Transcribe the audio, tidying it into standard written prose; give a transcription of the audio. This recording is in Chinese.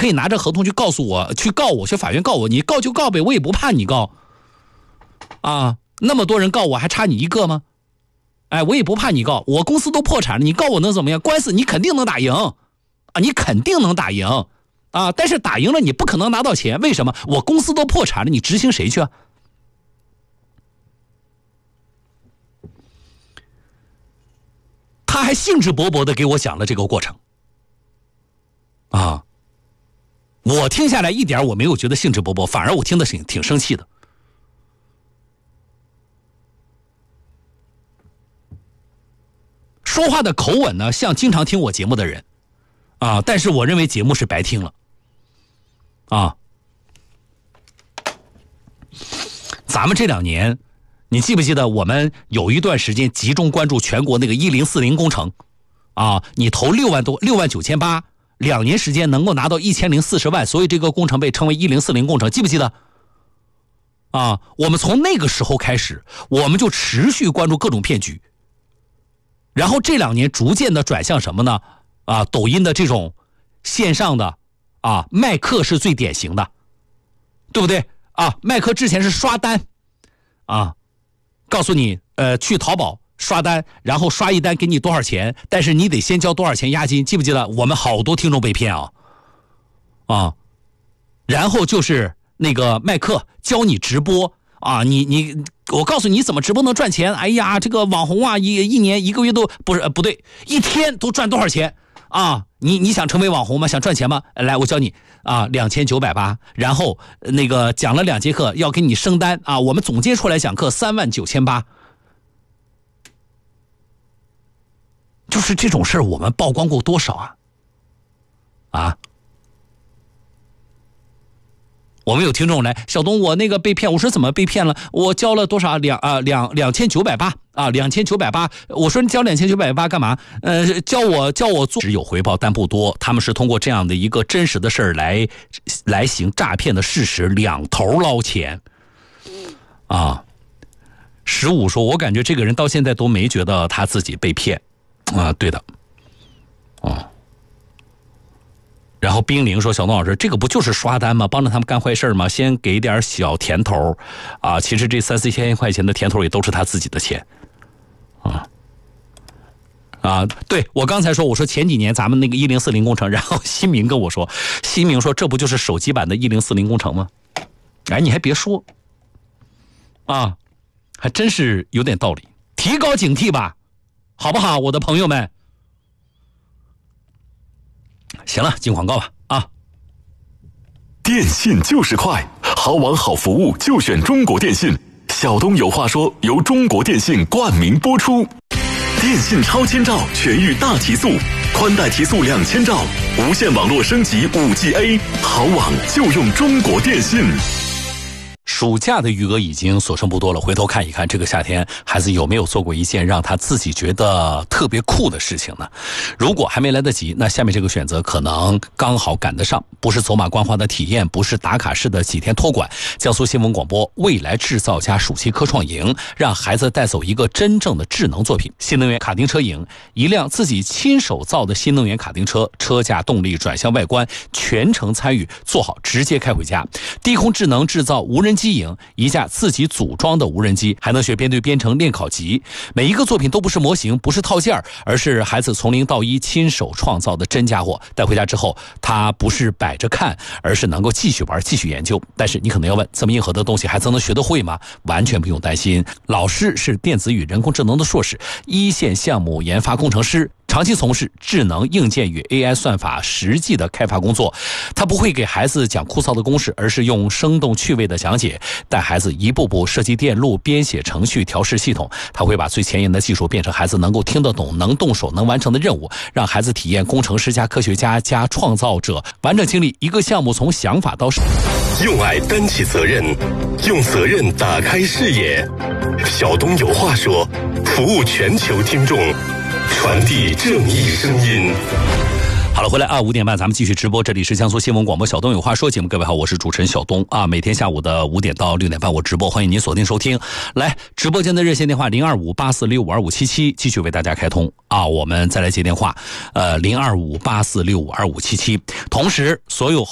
可以拿着合同去告诉我，去告我，去法院告我，你告就告呗，我也不怕你告啊，那么多人告我还差你一个吗？哎，我也不怕你告，我公司都破产了，你告我能怎么样？官司你肯定能打赢啊，你肯定能打赢啊，但是打赢了你不可能拿到钱，为什么？我公司都破产了，你执行谁去啊？他还兴致勃勃地给我讲了这个过程啊，我听下来一点我没有觉得兴致勃勃，反而我听得挺生气的。说话的口吻呢，像经常听我节目的人啊，但是我认为节目是白听了啊。咱们这2年，你记不记得我们有一段时间集中关注全国那个1040工程啊？你投6万9,800，2年时间能够拿到1040万，所以这个工程被称为1040工程，记不记得？啊，我们从那个时候开始，我们就持续关注各种骗局。然后这2年逐渐的转向什么呢？啊，抖音的这种线上的啊，卖课是最典型的，对不对？啊，卖课之前是刷单啊，告诉你去淘宝刷单，然后刷一单给你多少钱，但是你得先交多少钱押金，记不记得？我们好多听众被骗啊，然后就是那个卖课教你直播啊，我告诉你怎么直播能赚钱。哎呀，这个网红啊，一年1个月都不对，一天都赚多少钱啊？你想成为网红吗？想赚钱吗？来，我教你啊，2980，然后那个讲了2节课，要给你升单啊。我们总结出来讲课39800，就是这种事儿，我们曝光过多少啊？我们有听众来，小东，我那个被骗，我说怎么被骗了？我交了多少？2980啊，2980。我说你交2980干嘛？叫我做，只有回报但不多。他们是通过这样的一个真实的事儿来行诈骗的事实，两头捞钱啊。15说，我感觉这个人到现在都没觉得他自己被骗啊，对的，然后冰凌说，小东老师，这个不就是刷单吗？帮着他们干坏事吗？先给点小甜头啊，其实这3-4千块钱的甜头也都是他自己的钱对，我刚才说，我说前几年咱们那个1040工程，然后新明跟我说，这不就是手机版的1040工程吗？哎，你还别说啊，还真是有点道理，提高警惕吧，好不好，我的朋友们？行了，进广告吧啊！ 电信就是快，好网好服务就选中国电信。小东有话说，由中国电信冠名播出。电信超千兆全域大提速，宽带提速2000兆，无线网络升级5G A， 好网就用中国电信。 暑假的余额已经所剩不多了，回头看一看这个夏天孩子有没有做过一件让他自己觉得特别酷的事情呢？如果还没来得及，那下面这个选择可能刚好赶得上，不是走马观花的体验，不是打卡式的几天托管。江苏新闻广播未来制造家暑期科创营，让孩子带走一个真正的智能作品。新能源卡丁车营，一辆自己亲手造的新能源卡丁车，车架、动力、转向、外观全程参与，做好直接开回家。低空智能制造无人机营，一架自己组装的无人机，还能学编队编程练考级。每一个作品都不是模型，不是套件，而是孩子从0到1亲手创造的真家伙。带回家之后，他不是摆着看，而是能够继续玩、继续研究。但是你可能要问，这么硬核的东西孩子能学得会吗？完全不用担心，老师是电子与人工智能的硕士，一线项目研发工程师，长期从事智能硬件与 AI 算法实际的开发工作。他不会给孩子讲枯燥的公式，而是用生动趣味的讲解，带孩子一步步设计电路、编写程序、调试系统。他会把最前沿的技术变成孩子能够听得懂、能动手、能完成的任务，让孩子体验工程师加科学家加创造者，完整经历一个项目从想法到用爱担起责任，用责任打开视野。小东有话说，服务全球听众，传递正义声音。 好了，回来5点半咱们继续直播，这里是江苏新闻广播小东有话说节目。各位好，我是主持人小东啊。每天下午的5点到6点半我直播，欢迎您锁定收听。来，直播间的热线电话02584652577继续为大家开通啊。我们再来接电话，02584652577。同时，所有